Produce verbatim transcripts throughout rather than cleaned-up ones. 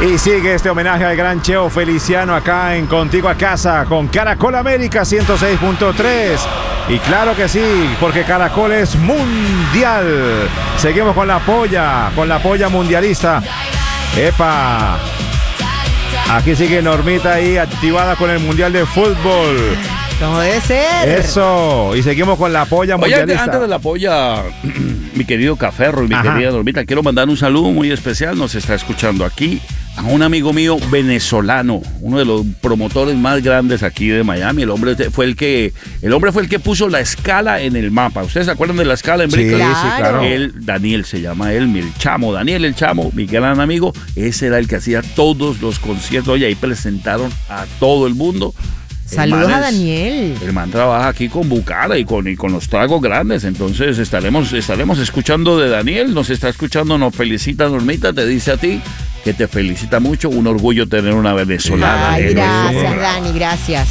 Y sigue este homenaje al gran Cheo Feliciano acá en Contigo a Casa con Caracol América ciento seis punto tres. Y claro que sí, porque Caracol es mundial. Seguimos con la polla, con la polla mundialista. ¡Epa! Aquí sigue Normita ahí activada con el Mundial de Fútbol. ¿Cómo debe ser? Eso, y seguimos con la polla Oye, mundialista. antes de la polla, mi querido Caferro y mi Ajá. querida Normita, quiero mandar un saludo muy especial. Nos está escuchando aquí a un amigo mío venezolano, uno de los promotores más grandes aquí de Miami. El hombre fue el que, el hombre fue el que puso la escala en el mapa. ¿Ustedes se acuerdan de la escala en Sí, Brickell? sí, claro. Él, Daniel se llama él, el chamo, Daniel el chamo, mi gran amigo. Ese era el que hacía todos los conciertos. Oye, ahí presentaron a todo el mundo. Saludos man a es- Daniel. El man trabaja aquí con Bucara y con, y con los tragos grandes, entonces estaremos, estaremos escuchando de Daniel, nos está escuchando, nos felicita Normita, te dice a ti que te felicita mucho, un orgullo tener una venezolana. Ay, en nuestro gracias, programa. Dani, gracias.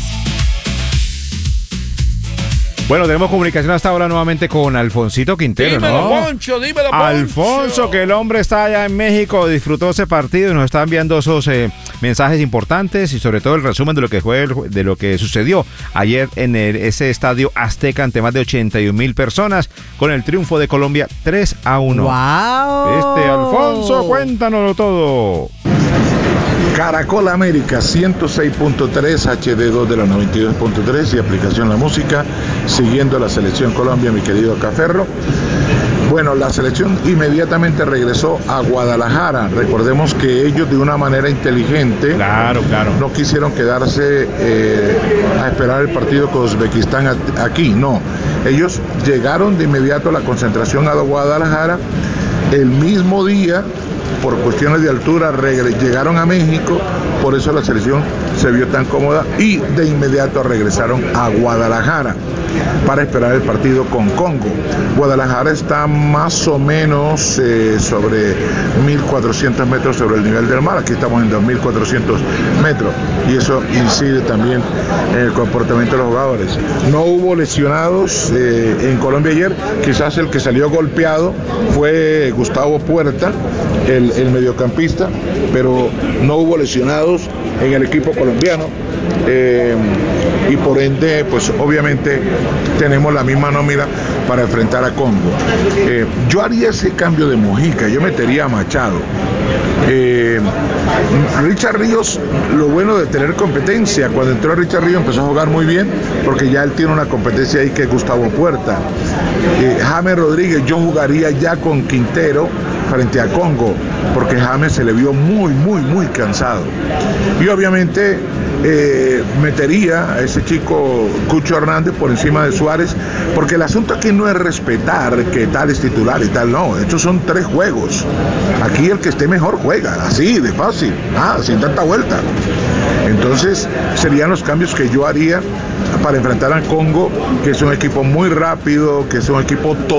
Bueno, tenemos comunicación hasta ahora nuevamente con Alfonsito Quintero, Dímelo, ¿no? Poncho, dímelo, Poncho. Alfonso, que el hombre está allá en México, disfrutó ese partido y nos está enviando esos eh, mensajes importantes y sobre todo el resumen de lo que fue el- de lo que sucedió ayer en el- ese estadio Azteca ante más de ochenta y un mil personas con el triunfo de Colombia tres a uno. ¡Wow! Este Alfonso, cuéntanoslo todo. Caracol América ciento seis punto tres, H D dos de la noventa y dos punto tres y aplicación La Música, siguiendo la selección Colombia, mi querido Caferro. Bueno, la selección inmediatamente regresó a Guadalajara. Recordemos que ellos de una manera inteligente Claro, claro. no quisieron quedarse eh, a esperar el partido con Uzbekistán a- aquí, no. Ellos llegaron de inmediato a la concentración a Guadalajara. El mismo día, por cuestiones de altura, regre- llegaron a México, por eso la selección se vio tan cómoda y de inmediato regresaron a Guadalajara para esperar el partido con Congo. Guadalajara está más o menos eh, sobre mil cuatrocientos metros sobre el nivel del mar, aquí estamos en dos mil cuatrocientos metros y eso incide también en el comportamiento de los jugadores. No hubo lesionados eh, en Colombia ayer, quizás el que salió golpeado fue Gustavo Puerta, el, el mediocampista, pero no hubo lesionados en el equipo colombiano. Eh, y por ende, pues obviamente tenemos la misma nómina para enfrentar a Congo. Eh, yo haría ese cambio de Mojica, yo metería a Machado. Eh, Richard Ríos, lo bueno de tener competencia, cuando entró Richard Ríos empezó a jugar muy bien, porque ya él tiene una competencia ahí que es Gustavo Puerta. Eh, James Rodríguez, yo jugaría ya con Quintero frente a Congo, porque James se le vio muy, muy, muy cansado. Y obviamente eh, metería a ese chico Cucho Hernández por encima de Suárez, porque el asunto aquí no es respetar que tal es titular y tal, no, estos son tres juegos. Aquí el que esté mejor juega, así de fácil, ah, sin tanta vuelta. Entonces serían los cambios que yo haría para enfrentar a Congo, que es un equipo muy rápido, que es un equipo